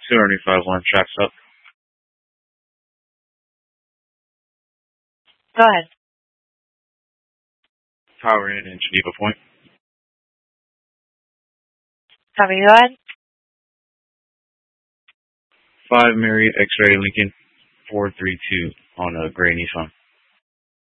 205-1 tracks up. Go ahead. Power in Geneva Point. Copy, go ahead. 5 Marriott X-Ray Lincoln 432 on a gray Nissan.